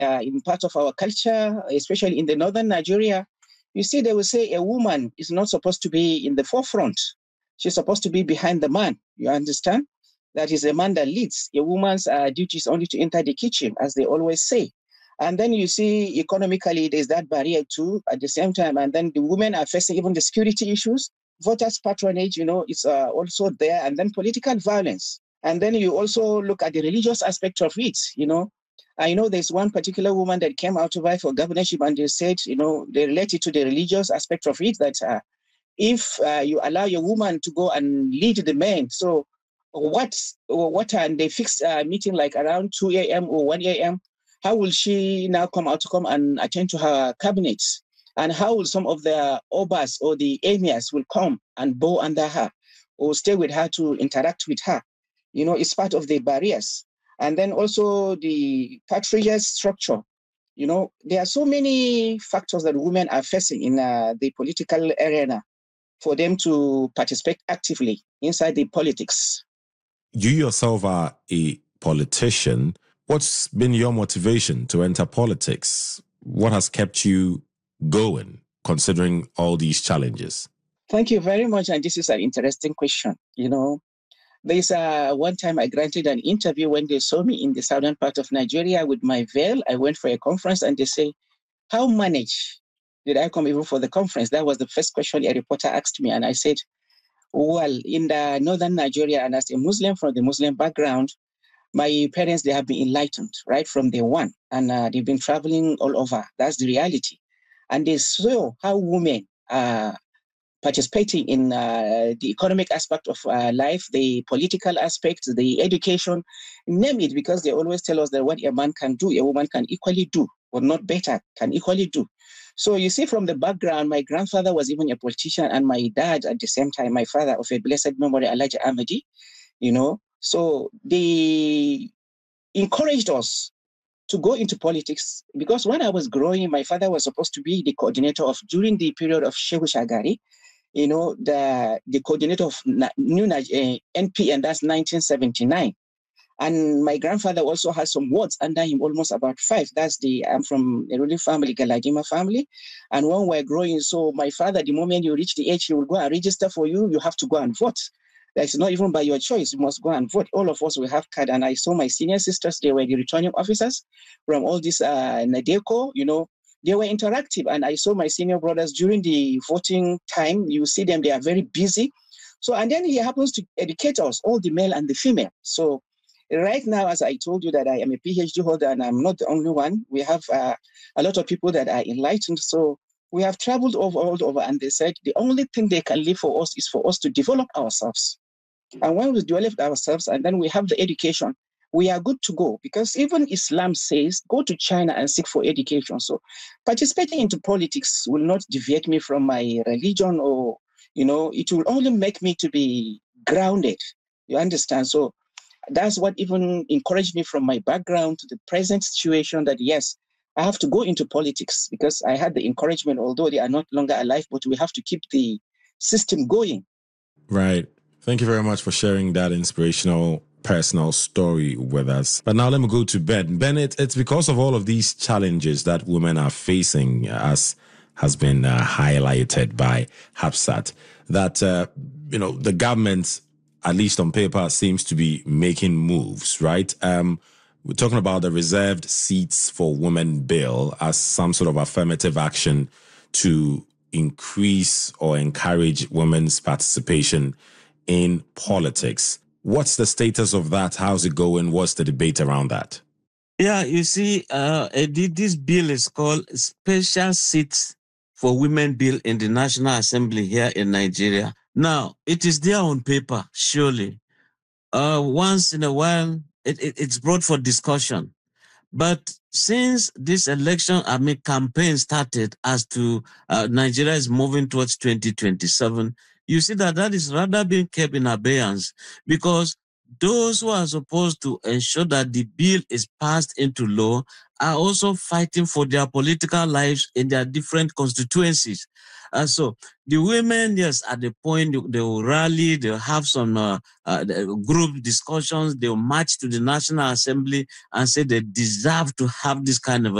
in part of our culture, especially in the northern Nigeria, you see, they will say a woman is not supposed to be in the forefront. She's supposed to be behind the man. You understand? That is a man that leads. A woman's duty is only to enter the kitchen, as they always say. And then you see, economically, there's that barrier too at the same time. And then the women are facing even the security issues. Voters' patronage, is also there. And then political violence. And then you also look at the religious aspect of it, I know there's one particular woman that came out to vie for governorship, and they said, they related to the religious aspect of it, that if you allow your woman to go and lead the men, so what time they fixed a meeting like around 2 a.m. or 1 a.m., how will she now come and attend to her cabinets? And how will some of the obas or the emirs will come and bow under her or stay with her to interact with her? It's part of the barriers. And then also the patriarchal structure. There are so many factors that women are facing in the political arena for them to participate actively inside the politics. You yourself are a politician. What's been your motivation to enter politics? What has kept you going, considering all these challenges? Thank you very much. And this is an interesting question. There's one time I granted an interview when they saw me in the southern part of Nigeria with my veil. I went for a conference and they say, how managed did I come even for the conference? That was the first question a reporter asked me. And I said, well, in the northern Nigeria, and as a Muslim from the Muslim background, my parents, they have been enlightened right from day one. And they've been traveling all over. That's the reality. And they saw how women are participating in the economic aspect of life, the political aspect, the education, name it, because they always tell us that what a man can do, a woman can equally do, or not better, can equally do. So you see from the background, my grandfather was even a politician, and my dad at the same time, my father of a blessed memory, Elijah Ahmadi, So they encouraged us to go into politics, because when I was growing, my father was supposed to be the coordinator during the period of Shehu Shagari, the coordinator of new NP, and that's 1979. And my grandfather also has some wards under him, almost about 5. I'm from a ruling family, Galadima family. And when we're growing, so my father, the moment you reach the age, he will go and register for you. You have to go and vote. That's not even by your choice. You must go and vote. All of us will have card. And I saw my senior sisters, they were the returning officers from all this Nadeco, they were interactive. And I saw my senior brothers during the voting time. You see them, they are very busy. So, and then he happens to educate us, all the male and the female. So right now, as I told you that I am a PhD holder and I'm not the only one, we have a lot of people that are enlightened. So we have traveled all over, and they said the only thing they can leave for us is for us to develop ourselves. And when we develop ourselves and then we have the education, we are good to go, because even Islam says, go to China and seek for education. So participating into politics will not deviate me from my religion, or, it will only make me to be grounded. You understand? So that's what even encouraged me from my background to the present situation, that yes, I have to go into politics, because I had the encouragement, although they are not longer alive, but we have to keep the system going. Right. Thank you very much for sharing that inspirational personal story with us. But now let me go to Ben. Ben, it's because of all of these challenges that women are facing, as has been highlighted by Hafsat, that, the government, at least on paper, seems to be making moves, right? We're talking about the reserved seats for women bill as some sort of affirmative action to increase or encourage women's participation in politics. What's the status of that? How's it going? What's the debate around that? Yeah, you see, this bill is called Special Seats for Women Bill in the National Assembly here in Nigeria. Now, it is there on paper, surely. Once in a while, it's brought for discussion. But since this election, campaign started as to Nigeria is moving towards 2027, you see that is rather being kept in abeyance, because those who are supposed to ensure that the bill is passed into law are also fighting for their political lives in their different constituencies. So the women, yes, at the point they will rally, they'll have some group discussions, they'll march to the National Assembly and say they deserve to have this kind of